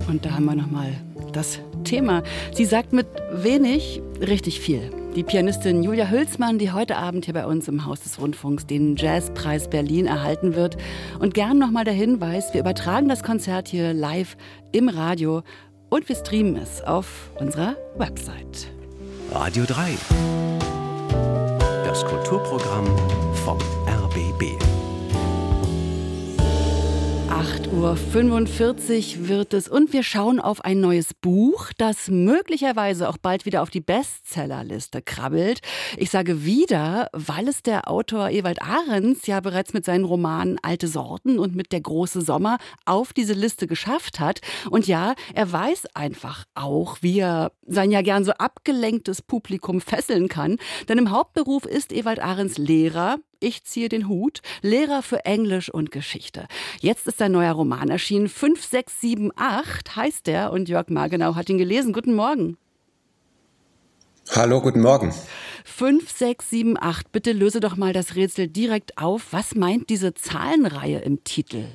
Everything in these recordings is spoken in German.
Und da haben wir nochmal das Thema. Sie sagt mit wenig richtig viel. Die Pianistin Julia Hülsmann, die heute Abend hier bei uns im Haus des Rundfunks den Jazzpreis Berlin erhalten wird. Und gern nochmal der Hinweis, wir übertragen das Konzert hier live im Radio und wir streamen es auf unserer Website. Radio 3. Das Kulturprogramm vom RBB. 8:45 Uhr wird es und wir schauen auf ein neues Buch, das möglicherweise auch bald wieder auf die Bestsellerliste krabbelt. Ich sage wieder, weil es der Autor Ewald Ahrens ja bereits mit seinen Romanen Alte Sorten und mit Der große Sommer auf diese Liste geschafft hat. Und ja, er weiß einfach auch, wie er sein ja gern so abgelenktes Publikum fesseln kann. Denn im Hauptberuf ist Ewald Ahrens Lehrer. Ich ziehe den Hut, Lehrer für Englisch und Geschichte. Jetzt ist sein neuer Roman erschienen, 5678 heißt der und Jörg Margenau hat ihn gelesen. Guten Morgen. Hallo, guten Morgen. 5678, bitte löse doch mal das Rätsel direkt auf. Was meint diese Zahlenreihe im Titel?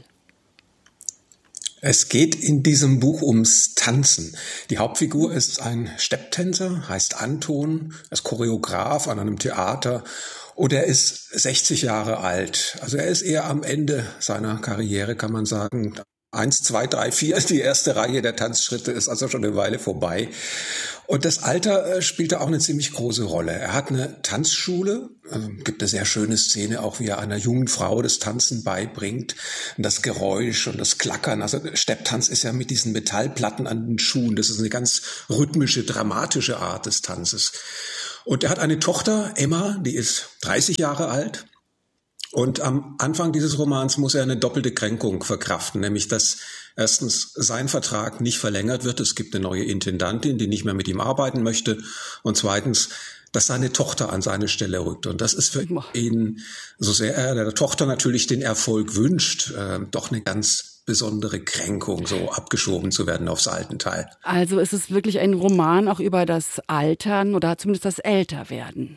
Es geht in diesem Buch ums Tanzen. Die Hauptfigur ist ein Stepptänzer, heißt Anton, er ist Choreograf an einem Theater und er ist 60 Jahre alt. Also er ist eher am Ende seiner Karriere, kann man sagen. 1, 2, 3, 4, die erste Reihe der Tanzschritte ist also schon eine Weile vorbei. Und das Alter spielt da auch eine ziemlich große Rolle. Er hat eine Tanzschule, gibt eine sehr schöne Szene, auch wie er einer jungen Frau das Tanzen beibringt. Und das Geräusch und das Klackern, also Stepptanz ist ja mit diesen Metallplatten an den Schuhen. Das ist eine ganz rhythmische, dramatische Art des Tanzes. Und er hat eine Tochter, Emma, die ist 30 Jahre alt. Und am Anfang dieses Romans muss er eine doppelte Kränkung verkraften, nämlich dass erstens sein Vertrag nicht verlängert wird, es gibt eine neue Intendantin, die nicht mehr mit ihm arbeiten möchte, und zweitens, dass seine Tochter an seine Stelle rückt. Und das ist für ihn, so sehr er der Tochter natürlich den Erfolg wünscht, doch eine ganz besondere Kränkung, so abgeschoben zu werden aufs Altenteil. Also ist es wirklich ein Roman auch über das Altern oder zumindest das Älterwerden?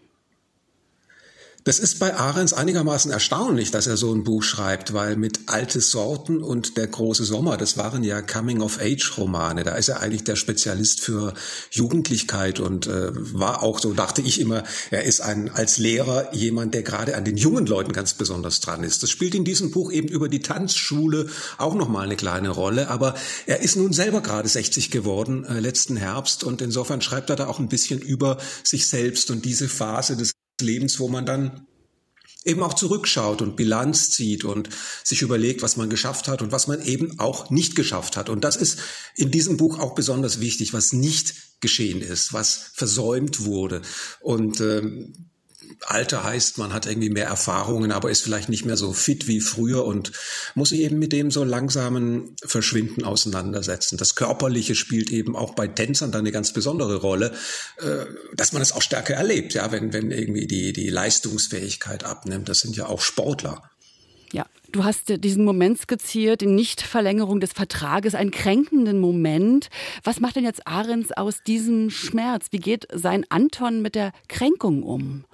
Das ist bei Ahrens einigermaßen erstaunlich, dass er so ein Buch schreibt, weil mit Alte Sorten und Der große Sommer, das waren ja Coming-of-Age-Romane. Da ist er eigentlich der Spezialist für Jugendlichkeit und war auch, so dachte ich immer, er ist als Lehrer jemand, der gerade an den jungen Leuten ganz besonders dran ist. Das spielt in diesem Buch eben über die Tanzschule auch nochmal eine kleine Rolle, aber er ist nun selber gerade 60 geworden, letzten Herbst, und insofern schreibt er da auch ein bisschen über sich selbst und diese Phase des Lebens, wo man dann eben auch zurückschaut und Bilanz zieht und sich überlegt, was man geschafft hat und was man eben auch nicht geschafft hat. Und das ist in diesem Buch auch besonders wichtig, was nicht geschehen ist, was versäumt wurde. Und Alter heißt, man hat irgendwie mehr Erfahrungen, aber ist vielleicht nicht mehr so fit wie früher und muss sich eben mit dem so langsamen Verschwinden auseinandersetzen. Das Körperliche spielt eben auch bei Tänzern dann eine ganz besondere Rolle, dass man es auch stärker erlebt, ja, wenn irgendwie die Leistungsfähigkeit abnimmt. Das sind ja auch Sportler. Ja, du hast diesen Moment skizziert, die Nichtverlängerung des Vertrages, einen kränkenden Moment. Was macht denn jetzt Ahrens aus diesem Schmerz? Wie geht sein Anton mit der Kränkung um?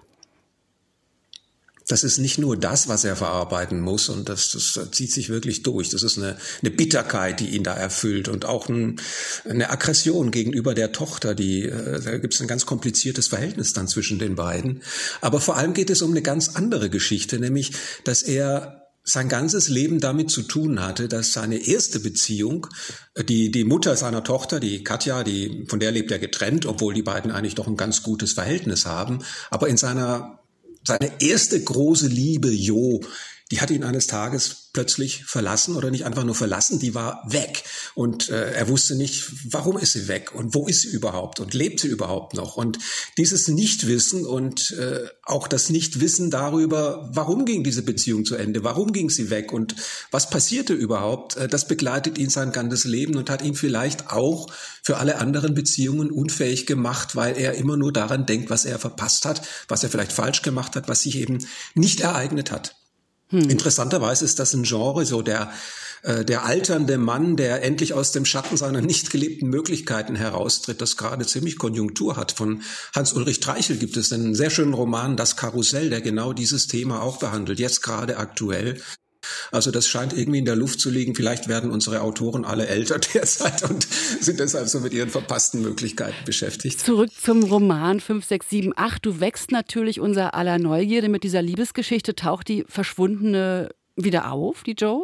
Das ist nicht nur das, was er verarbeiten muss, und das zieht sich wirklich durch. Das ist eine Bitterkeit, die ihn da erfüllt, und auch eine Aggression gegenüber der Tochter. Da gibt es ein ganz kompliziertes Verhältnis dann zwischen den beiden. Aber vor allem geht es um eine ganz andere Geschichte, nämlich, dass er sein ganzes Leben damit zu tun hatte, dass seine erste Beziehung, die Mutter seiner Tochter, die Katja, von der lebt er getrennt, obwohl die beiden eigentlich doch ein ganz gutes Verhältnis haben, aber in seine erste große Liebe, Jo, die hat ihn eines Tages plötzlich verlassen, oder nicht einfach nur verlassen, die war weg. Und er wusste nicht, warum ist sie weg und wo ist sie überhaupt und lebt sie überhaupt noch. Und dieses Nichtwissen und auch das Nichtwissen darüber, warum ging diese Beziehung zu Ende, warum ging sie weg und was passierte überhaupt, das begleitet ihn sein ganzes Leben und hat ihn vielleicht auch für alle anderen Beziehungen unfähig gemacht, weil er immer nur daran denkt, was er verpasst hat, was er vielleicht falsch gemacht hat, was sich eben nicht ereignet hat. Interessanterweise ist das ein Genre, so der alternde Mann, der endlich aus dem Schatten seiner nicht gelebten Möglichkeiten heraustritt, das gerade ziemlich Konjunktur hat. Von Hans-Ulrich Treichel gibt es einen sehr schönen Roman, Das Karussell, der genau dieses Thema auch behandelt, jetzt gerade aktuell. Also das scheint irgendwie in der Luft zu liegen. Vielleicht werden unsere Autoren alle älter derzeit und sind deshalb so mit ihren verpassten Möglichkeiten beschäftigt. Zurück zum Roman 5678. Du wächst natürlich unser aller Neugierde mit dieser Liebesgeschichte. Taucht die Verschwundene wieder auf, die Jo?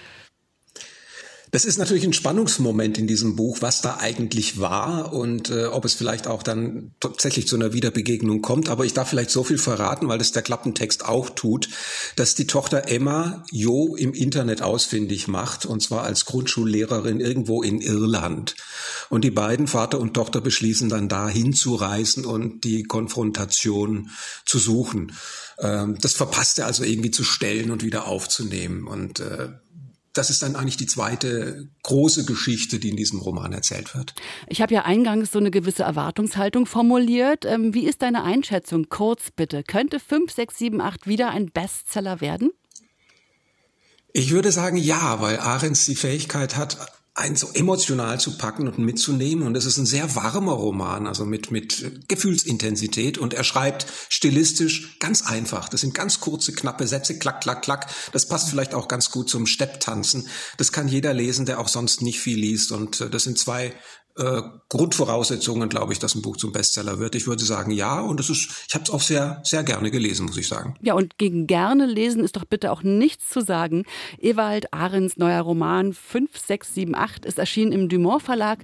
Das ist natürlich ein Spannungsmoment in diesem Buch, was da eigentlich war und ob es vielleicht auch dann tatsächlich zu einer Wiederbegegnung kommt. Aber ich darf vielleicht so viel verraten, weil das der Klappentext auch tut, dass die Tochter Emma Jo im Internet ausfindig macht, und zwar als Grundschullehrerin irgendwo in Irland. Und die beiden, Vater und Tochter, beschließen dann da hinzureisen und die Konfrontation zu suchen. Das verpasst er also irgendwie zu stellen und wieder aufzunehmen. Und das ist dann eigentlich die zweite große Geschichte, die in diesem Roman erzählt wird. Ich habe ja eingangs so eine gewisse Erwartungshaltung formuliert. Wie ist deine Einschätzung? Kurz bitte. Könnte 5678 wieder ein Bestseller werden? Ich würde sagen, ja, weil Ahrens die Fähigkeit hat, einen so emotional zu packen und mitzunehmen. Und es ist ein sehr warmer Roman, also mit Gefühlsintensität. Und er schreibt stilistisch ganz einfach. Das sind ganz kurze, knappe Sätze, klack, klack, klack. Das passt vielleicht auch ganz gut zum Stepptanzen. Das kann jeder lesen, der auch sonst nicht viel liest. Und das sind zwei Grundvoraussetzungen, glaube ich, dass ein Buch zum Bestseller wird. Ich würde sagen, ja. Und ich habe es auch sehr, sehr gerne gelesen, muss ich sagen. Ja, und gegen gerne lesen ist doch bitte auch nichts zu sagen. Ewald Ahrens neuer Roman 5678 ist erschienen im Dumont Verlag.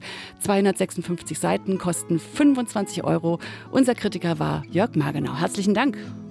256 Seiten, kosten 25 €. Unser Kritiker war Jörg Margenau. Herzlichen Dank.